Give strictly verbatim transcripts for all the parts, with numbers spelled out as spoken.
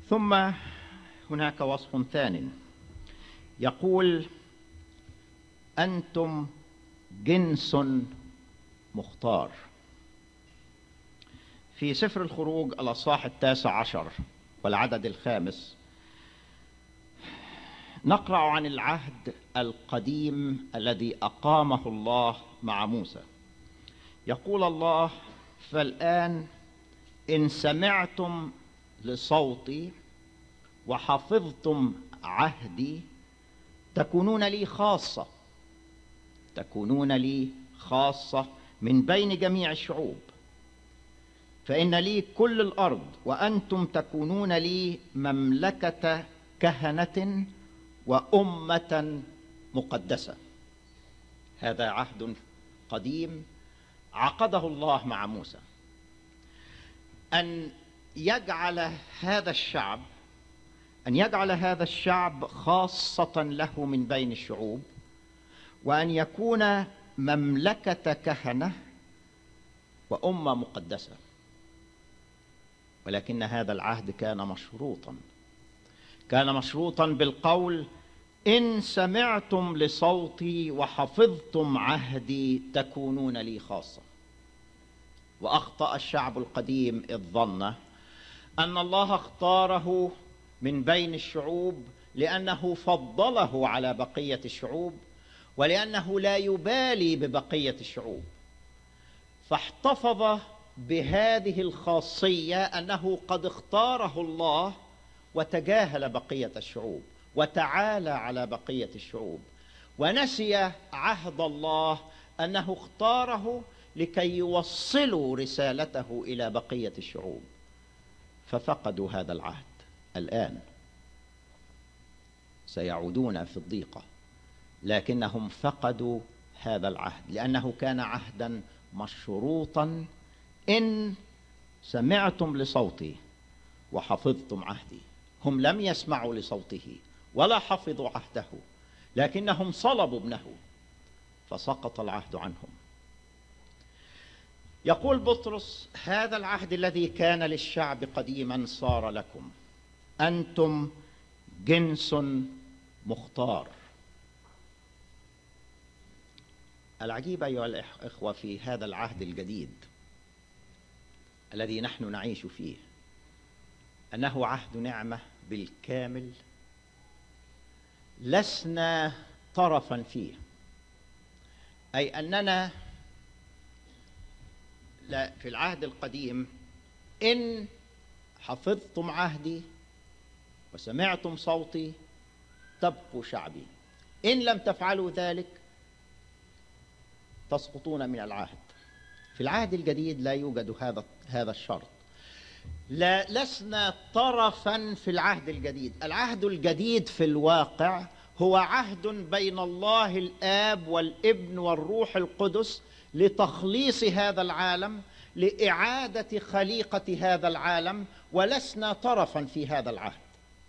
ثم هناك وصف ثانٍ يقول: أنتم جنس مختار. في سفر الخروج الأصحاح التاسع عشر والعدد الخامس نقرأ عن العهد القديم الذي أقامه الله مع موسى. يقول الله: فالآن إن سمعتم لصوتي وحفظتم عهدي تكونون لي خاصة تكونون لي خاصة من بين جميع الشعوب، فإن لي كل الأرض وأنتم تكونون لي مملكة كهنة وأمة مقدسة. هذا عهد قديم عقده الله مع موسى، أن يجعل هذا الشعب أن يجعل هذا الشعب خاصة له من بين الشعوب، وأن يكون مملكة كهنة وأمة مقدسة. ولكن هذا العهد كان مشروطا كان مشروطا بالقول: إن سمعتم لصوتي وحفظتم عهدي تكونون لي خاصة. وأخطأ الشعب القديم إذ ظن أن الله اختاره من بين الشعوب لأنه فضله على بقية الشعوب، ولأنه لا يبالي ببقية الشعوب، فاحتفظ بهذه الخاصية أنه قد اختاره الله وتجاهل بقية الشعوب وتعالى على بقية الشعوب، ونسي عهد الله أنه اختاره لكي يوصلوا رسالته إلى بقية الشعوب، ففقدوا هذا العهد. الآن سيعودون في الضيقة، لكنهم فقدوا هذا العهد لأنه كان عهدا مشروطا: إن سمعتم لصوتي وحفظتم عهدي. هم لم يسمعوا لصوته ولا حفظوا عهده، لكنهم صلبوا ابنه فسقط العهد عنهم. يقول بطرس: هذا العهد الذي كان للشعب قديما صار لكم، أنتم جنس مختار. العجيب أيها الإخوة في هذا العهد الجديد الذي نحن نعيش فيه أنه عهد نعمة بالكامل، لسنا طرفا فيه، أي أننا لا في العهد القديم إن حفظتم عهدي وسمعتم صوتي تبقوا شعبي، إن لم تفعلوا ذلك تسقطون من العهد. في العهد الجديد لا يوجد هذا هذا الشرط. لا لسنا طرفا في العهد الجديد. العهد الجديد في الواقع هو عهد بين الله الآب والابن والروح القدس لتخليص هذا العالم، لإعادة خليقة هذا العالم، ولسنا طرفا في هذا العهد.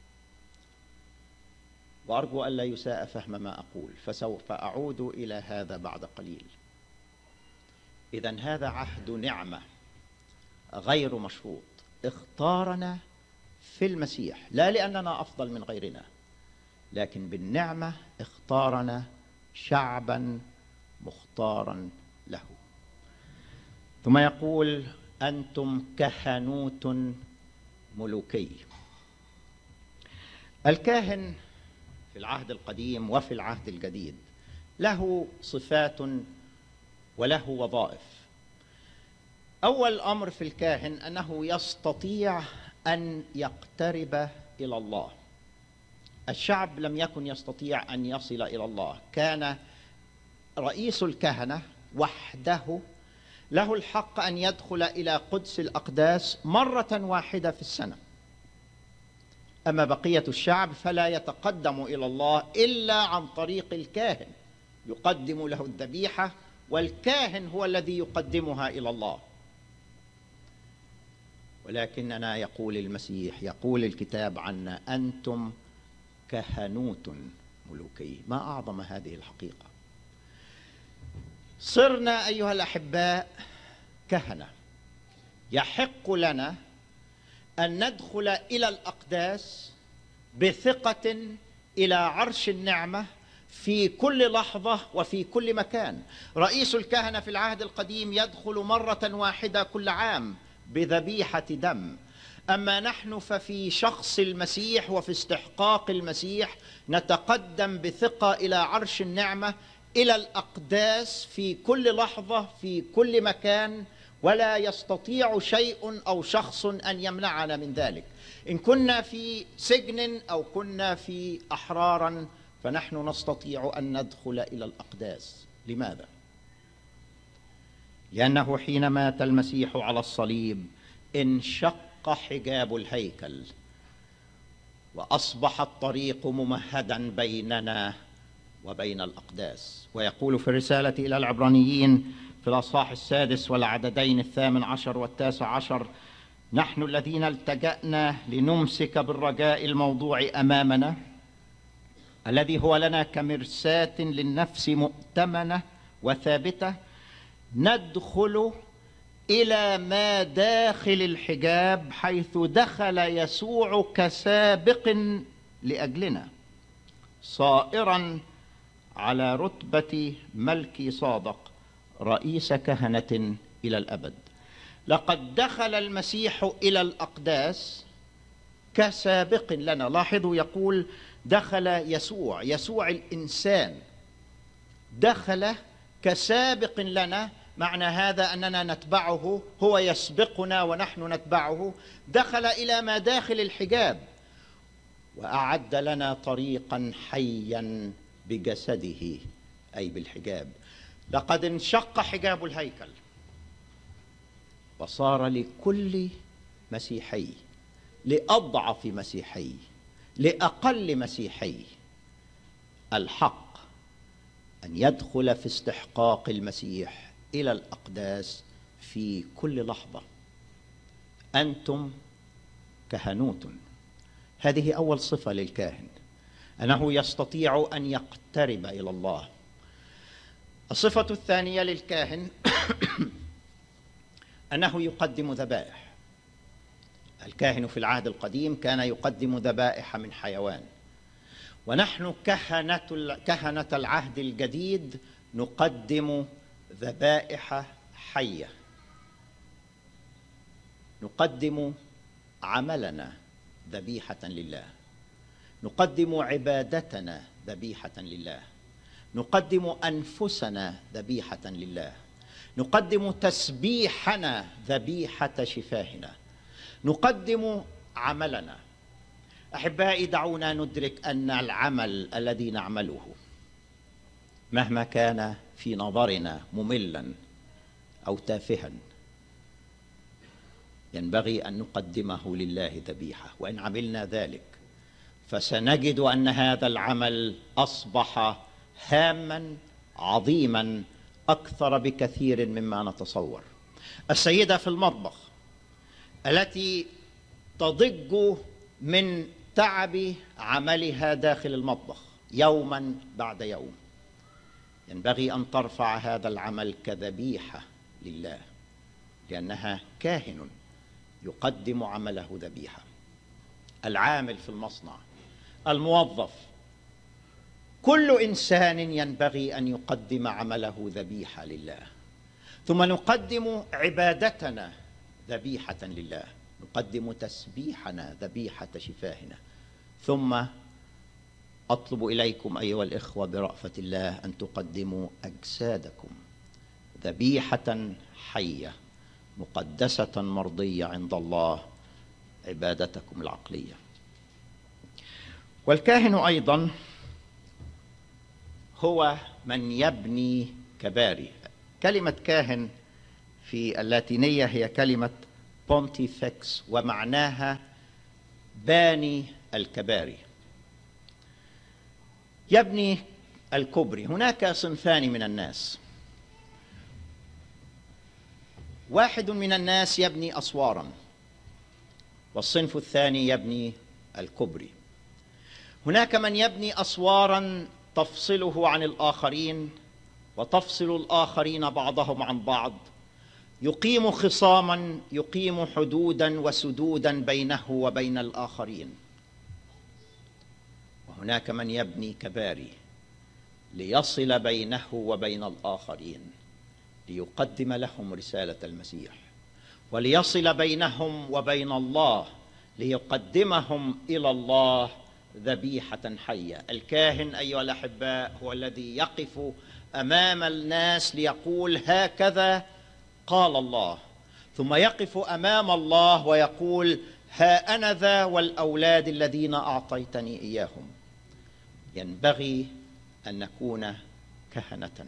وأرجو ألا يساء فهم ما أقول، فسوف أعود إلى هذا بعد قليل. إذن هذا عهد نعمة غير مشروط، اختارنا في المسيح، لا لأننا أفضل من غيرنا، لكن بالنعمة اختارنا شعبا مختارا له. ثم يقول: أنتم كهنوت ملوكي. الكاهن في العهد القديم وفي العهد الجديد له صفات وله وظائف. أول أمر في الكاهن أنه يستطيع أن يقترب إلى الله. الشعب لم يكن يستطيع أن يصل إلى الله. كان رئيس الكهنة وحده له الحق أن يدخل إلى قدس الأقداس مرة واحدة في السنة، أما بقية الشعب فلا يتقدم إلى الله إلا عن طريق الكاهن، يقدم له الذبيحة والكاهن هو الذي يقدمها إلى الله. ولكننا يقول المسيح، يقول الكتاب عنا: أنتم كهنوت ملوكي. ما أعظم هذه الحقيقة! صرنا أيها الأحباء كهنة. يحق لنا أن ندخل إلى الأقداس بثقة إلى عرش النعمة في كل لحظة وفي كل مكان. رئيس الكهنة في العهد القديم يدخل مرة واحدة كل عام بذبيحة دم، أما نحن ففي شخص المسيح وفي استحقاق المسيح نتقدم بثقة إلى عرش النعمة، إلى الأقداس في كل لحظة في كل مكان، ولا يستطيع شيء أو شخص أن يمنعنا من ذلك. إن كنا في سجن أو كنا في أحرارا فنحن نستطيع أن ندخل إلى الأقداس. لماذا؟ لأنه حين مات المسيح على الصليب انشق حجاب الهيكل وأصبح الطريق ممهدا بيننا وبين الأقداس. ويقول في الرسالة إلى العبرانيين في الأصحاح السادس والعددين الثامن عشر والتاسع عشر: نحن الذين التجأنا لنمسك بالرجاء الموضوع أمامنا الذي هو لنا كمرساة للنفس مؤتمنة وثابتة، ندخل إلى ما داخل الحجاب حيث دخل يسوع كسابق لأجلنا، صائرا على رتبة ملكي صادق رئيس كهنة إلى الأبد. لقد دخل المسيح إلى الأقداس كسابق لنا. لاحظوا يقول دخل يسوع، يسوع الإنسان دخل كسابق لنا. معنى هذا أننا نتبعه، هو يسبقنا ونحن نتبعه. دخل إلى ما داخل الحجاب وأعد لنا طريقا حيا بجسده، أي بالحجاب. لقد انشق حجاب الهيكل وصار لكل مسيحي، لأضعف مسيحي، لأقل مسيحي، الحق أن يدخل في استحقاق المسيح إلى الأقداس في كل لحظة. أنتم كهنوت. هذه أول صفة للكاهن، أنه يستطيع أن يقترب إلى الله. الصفة الثانية للكاهن أنه يقدم ذبائح. الكاهن في العهد القديم كان يقدم ذبائح من حيوان، ونحن كهنة كهنة العهد الجديد نقدم ذبائح حية. نقدم عملنا ذبيحة لله، نقدم عبادتنا ذبيحة لله، نقدم أنفسنا ذبيحة لله، نقدم تسبيحنا ذبيحة شفاهنا، نقدم عملنا. أحبائي، دعونا ندرك أن العمل الذي نعمله مهما كان في نظرنا مملا أو تافها ينبغي أن نقدمه لله ذبيحة. وإن عملنا ذلك فسنجد أن هذا العمل أصبح هاما عظيما أكثر بكثير مما نتصور. السيدة في المطبخ التي تضج من تعب عملها داخل المطبخ يوما بعد يوم ينبغي أن ترفع هذا العمل كذبيحة لله، لأنها كاهن يقدم عمله ذبيحة. العامل في المصنع، الموظف، كل إنسان ينبغي أن يقدم عمله ذبيحة لله. ثم نقدم عبادتنا ذبيحة لله، نقدم تسبيحنا ذبيحة شفاهنا. ثم أطلب إليكم أيها الإخوة برأفة الله أن تقدموا أجسادكم ذبيحة حية مقدسة مرضية عند الله، عبادتكم العقلية. والكاهن أيضا هو من يبني كباري. كلمة كاهن في اللاتينية هي كلمة بونتيفكس، ومعناها باني الكباري، يبني الكبري. هناك صنفان من الناس. واحد من الناس يبني أسوارا، والصنف الثاني يبني الكبري. هناك من يبني أسوارا تفصله عن الآخرين وتفصل الآخرين بعضهم عن بعض، يقيم خصاما، يقيم حدودا وسدودا بينه وبين الآخرين. وهناك من يبني كباري ليصل بينه وبين الآخرين، ليقدم لهم رسالة المسيح، وليصل بينهم وبين الله، ليقدمهم إلى الله ذبيحة حية. الكاهن أيها الأحباء هو الذي يقف أمام الناس ليقول هكذا قال الله، ثم يقف أمام الله ويقول ها أنا ذا والأولاد الذين أعطيتني إياهم. ينبغي أن نكون كهنة.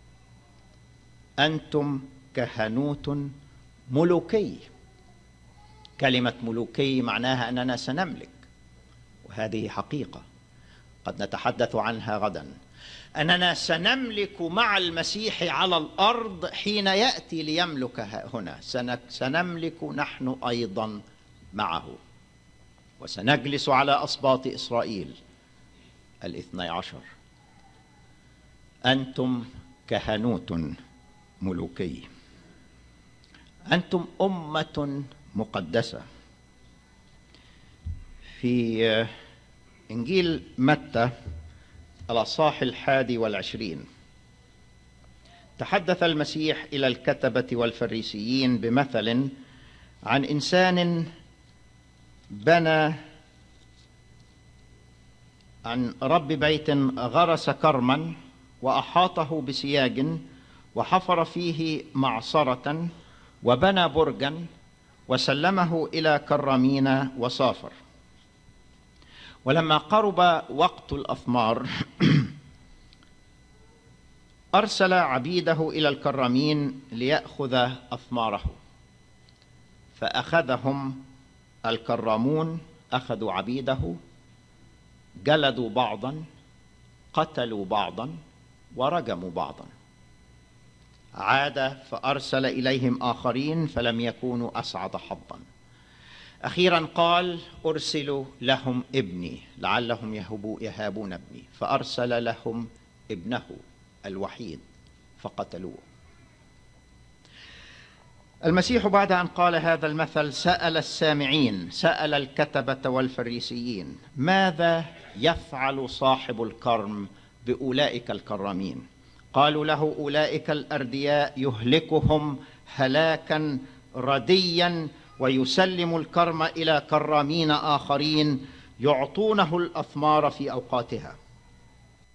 أنتم كهنوت ملوكي. كلمة ملوكي معناها أننا سنملك، وهذه حقيقة قد نتحدث عنها غدا، أننا سنملك مع المسيح على الأرض حين يأتي ليملك هنا. سنملك نحن أيضا معه، وسنجلس على أسباط إسرائيل الاثني عشر. أنتم كهنوت ملوكي، أنتم أمة مقدسة. في إنجيل متى الأصحاح الحادي والعشرين تحدث المسيح إلى الكتبة والفريسيين بمثل عن إنسان بنى عن رب بيت، غرس كرما وأحاطه بسياج، وحفر فيه معصرة، وبنى برجا، وسلمه إلى كرامين وسافر. ولما قرب وقت الأثمار أرسل عبيده إلى الكرامين ليأخذ أثماره، فأخذهم الكرامون، أخذوا عبيده، جلدوا بعضا، قتلوا بعضا، ورجموا بعضا. عاد فأرسل إليهم آخرين فلم يكونوا أسعد حظا. أخيرا قال أرسلوا لهم ابني لعلهم يهابون ابني، فأرسل لهم ابنه الوحيد فقتلوه. المسيح بعد أن قال هذا المثل سأل السامعين، سأل الكتبة والفريسيين ماذا يفعل صاحب الكرم بأولئك الكرامين؟ قالوا له أولئك الأردياء يهلكهم هلاكا رديا، ويسلم الكرم إلى كرامين آخرين يعطونه الأثمار في أوقاتها.